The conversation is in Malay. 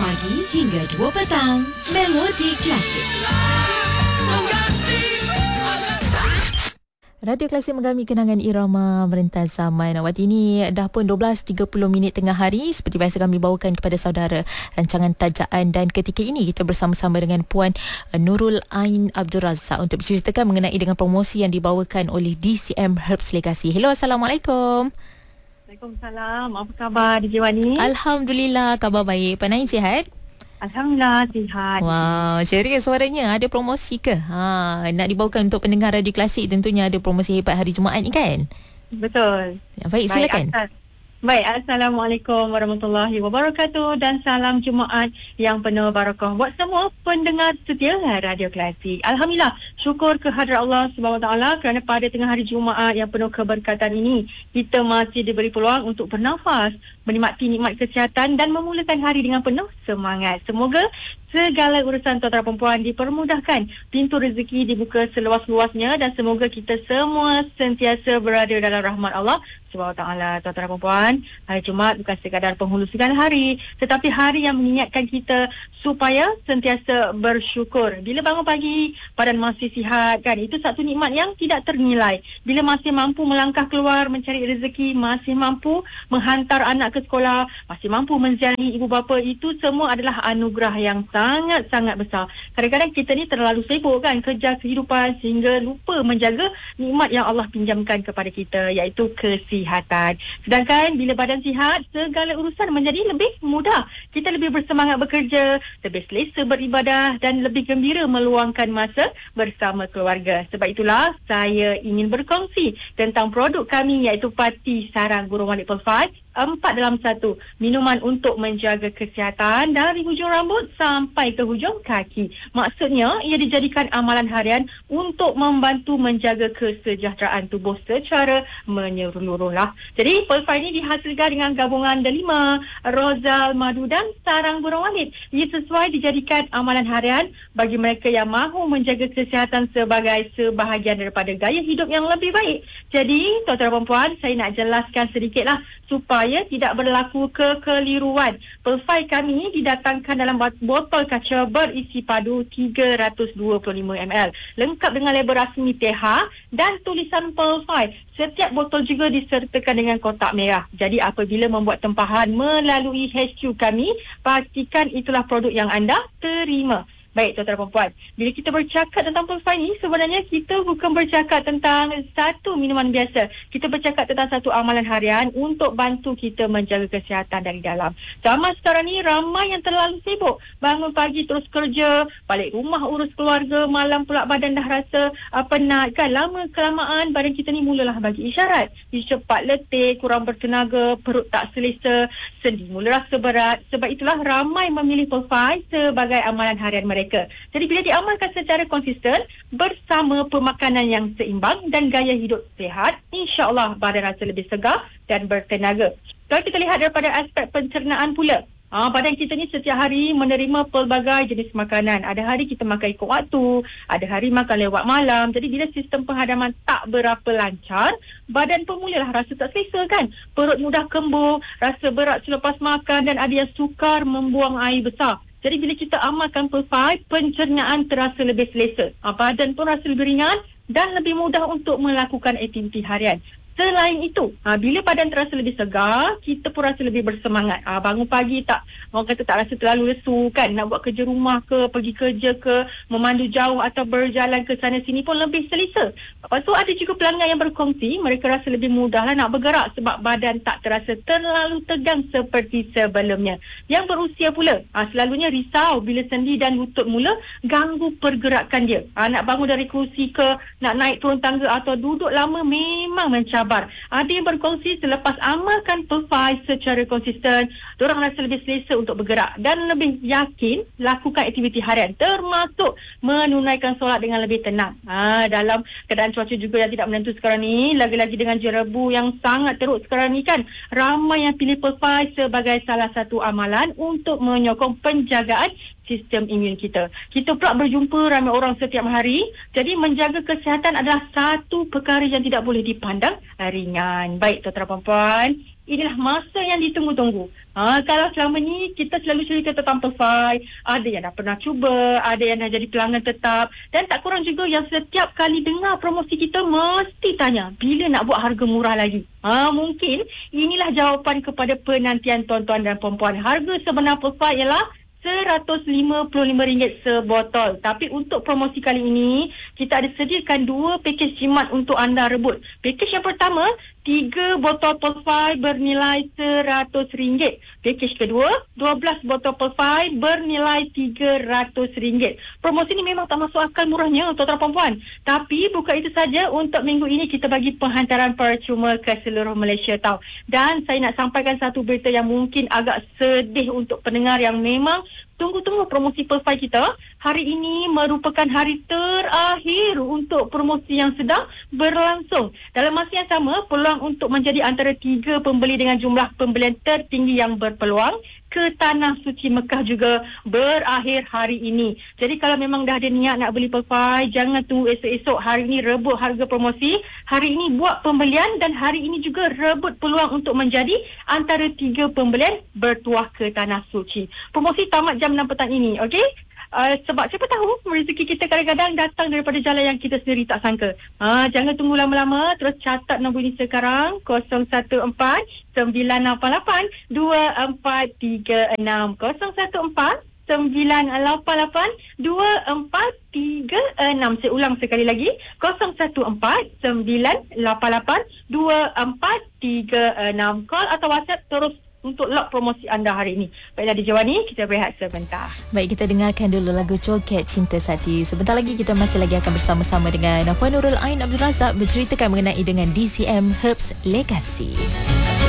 pagi hingga 2 petang. Melodi Klasik. Radio Klasik menggami kenangan irama merentas zaman. Waktu ini dah pun 12.30 minit tengah hari. Seperti biasa kami bawakan kepada saudara rancangan tajaan, dan ketika ini kita bersama-sama dengan Puan Nurul Ain Abdul Razak untuk berceritakan mengenai dengan promosi yang dibawakan oleh DCM Herbs Legacy. Hello, Assalamualaikum. Waalaikumsalam. Apa khabar DJ Wani? Alhamdulillah, khabar baik. Pak Naim sihat? Alhamdulillah sihat. Wow, ceria suaranya. Ada promosi ke? Nak dibawakan untuk pendengar Radio Klasik, tentunya ada promosi hebat hari Jumaat ni kan? Betul. Baik, silakan. Baik, Assalamualaikum warahmatullahi wabarakatuh dan salam Jumaat yang penuh barakah buat semua pendengar setia Radio Klasik. Alhamdulillah, syukur kehadrat Allah SWT kerana pada tengah hari Jumaat yang penuh keberkatan ini, kita masih diberi peluang untuk bernafas, menikmati nikmat kesihatan dan memulakan hari dengan penuh semangat. Semoga segala urusan tuan-tuan perempuan dipermudahkan, pintu rezeki dibuka seluas-luasnya dan semoga kita semua sentiasa berada dalam rahmat Allah SWT. Tuan-tuan perempuan, hari Jumaat bukan sekadar penghulu segala hari, tetapi hari yang mengingatkan kita supaya sentiasa bersyukur. Bila bangun pagi, badan masih sihat kan, itu satu nikmat yang tidak ternilai. Bila masih mampu melangkah keluar mencari rezeki, masih mampu menghantar anak ke sekolah, masih mampu menziarahi ibu bapa, itu semua adalah anugerah yang sangat-sangat besar. Kadang-kadang kita ni terlalu sibuk kan, kejar kehidupan sehingga lupa menjaga nikmat yang Allah pinjamkan kepada kita, iaitu kesihatan. Sedangkan bila badan sihat, segala urusan menjadi lebih mudah. Kita lebih bersemangat bekerja, lebih selesa beribadah dan lebih gembira meluangkan masa bersama keluarga. Sebab itulah saya ingin berkongsi tentang produk kami, iaitu Pati Sarang Burung Walet Pearl 5, 4 dalam 1. Minuman untuk menjaga kesihatan dari hujung rambut sampai ke hujung kaki. Maksudnya, ia dijadikan amalan harian untuk membantu menjaga kesejahteraan tubuh secara menyeluruh lah. Jadi, Pearl 5 ini dihasilkan dengan gabungan delima, rozal, madu dan sarang burung walet. Ia sesuai dijadikan amalan harian bagi mereka yang mahu menjaga kesihatan sebagai sebahagian daripada gaya hidup yang lebih baik. Jadi, tuan-tuan dan puan, saya nak jelaskan sedikitlah supaya tidak berlaku kekeliruan. Pearl 5 kami didatangkan dalam botol kaca berisi padu 325 ml. Lengkap dengan label rasmi TH dan tulisan Pearl 5. Setiap botol juga disertakan dengan kotak merah. Jadi apabila membuat tempahan melalui HQ kami, pastikan itulah produk yang anda terima. Baik, tuan-tuan dan perempuan, bila kita bercakap tentang Pearl 5 ni, sebenarnya kita bukan bercakap tentang satu minuman biasa. Kita bercakap tentang satu amalan harian untuk bantu kita menjaga kesihatan dari dalam. Zaman sekarang ni ramai yang terlalu sibuk. Bangun pagi terus kerja, balik rumah urus keluarga, malam pula badan dah rasa penat kan. Lama-kelamaan badan kita ni mulalah bagi isyarat. Cepat letih, kurang bertenaga, perut tak selesa, sendi mula rasa berat. Sebab itulah ramai memilih Pearl 5 sebagai amalan harian mereka. Jadi bila diamalkan secara konsisten bersama pemakanan yang seimbang dan gaya hidup sihat, insya-Allah badan rasa lebih segar dan bertenaga. Kalau kita lihat daripada aspek pencernaan pula, badan kita ni setiap hari menerima pelbagai jenis makanan. Ada hari kita makan ikut waktu, ada hari makan lewat malam. Jadi bila sistem penghadaman tak berapa lancar, badan pun mulalah rasa tak selesa kan. Perut mudah kembung, rasa berat selepas makan dan ada yang sukar membuang air besar. Jadi bila kita amalkan Pearl 5, pencernaan terasa lebih selesa. Badan pun rasa lebih ringan dan lebih mudah untuk melakukan aktiviti harian. Selain itu, bila badan terasa lebih segar, kita pun rasa lebih bersemangat. Bangun pagi orang kata tak rasa terlalu lesu kan. Nak buat kerja rumah ke, pergi kerja ke, memandu jauh atau berjalan ke sana sini pun lebih selesa. Lepas tu ada juga pelanggan yang berkongsi, mereka rasa lebih mudahlah nak bergerak sebab badan tak terasa terlalu tegang seperti sebelumnya. Yang berusia pula, selalunya risau bila sendi dan lutut mula ganggu pergerakan dia. Nak bangun dari kerusi ke, nak naik turun tangga atau duduk lama memang mencabar. Ada yang berkongsi selepas amalkan Pearl 5 secara konsisten, diorang rasa lebih selesa untuk bergerak dan lebih yakin lakukan aktiviti harian, termasuk menunaikan solat dengan lebih tenang. Dalam keadaan cuaca juga yang tidak menentu sekarang ni, lagi-lagi dengan jerebu yang sangat teruk sekarang ni kan, ramai yang pilih Pearl 5 sebagai salah satu amalan untuk menyokong penjagaan sistem imun kita. Kita pula berjumpa ramai orang setiap hari. Jadi menjaga kesihatan adalah satu perkara yang tidak boleh dipandang ringan. Baik tuan-tuan dan puan, inilah masa yang ditunggu-tunggu. Kalau selama ni kita selalu cerita tentang Perfy, ada yang dah pernah cuba, ada yang dah jadi pelanggan tetap, dan tak kurang juga yang setiap kali dengar promosi kita mesti tanya bila nak buat harga murah lagi. Mungkin inilah jawapan kepada penantian tuan-tuan dan puan-puan. Harga sebenar Perfy ialah RM155 sebotol. Tapi untuk promosi kali ini, kita ada sediakan 2 pakej jimat untuk anda rebut. Pakej yang pertama, 3 botol Perfy bernilai RM100. Pakej kedua, 12 botol Perfy bernilai RM300. Promosi ni memang tak masuk akal murahnya, tuan-tuan perempuan. Tapi bukan itu saja, untuk minggu ini kita bagi penghantaran percuma ke seluruh Malaysia tau. Dan saya nak sampaikan satu berita yang mungkin agak sedih untuk pendengar yang memang tunggu-tunggu promosi Perfy kita. Hari ini merupakan hari terakhir untuk promosi yang sedang berlangsung. Dalam masa yang sama, peluang untuk menjadi antara 3 pembeli dengan jumlah pembelian tertinggi yang berpeluang ke Tanah Suci Mekah juga berakhir hari ini. Jadi kalau memang dah ada niat nak beli Perfy, jangan tunggu esok-esok. Hari ini rebut harga promosi, hari ini buat pembelian, dan hari ini juga rebut peluang untuk menjadi antara 3 pembelian bertuah ke Tanah Suci. Promosi tamat jam 6 petang ini, okey? Sebab siapa tahu rezeki kita kadang-kadang datang daripada jalan yang kita sendiri tak sangka. Jangan tunggu lama-lama, terus catat nombor ini sekarang, 014-988-2436. 014-988-2436. Saya ulang sekali lagi, 014-988-2436. Call atau WhatsApp terus untuk lock promosi anda hari ini. Baiklah, di Jawani, kita berehat sebentar. Baik, kita dengarkan dulu lagu Coket Cinta Sati. Sebentar lagi kita masih lagi akan bersama-sama dengan Puan Nurul Ain Abdul Razak berceritakan mengenai dengan DCM Herbs Legacy.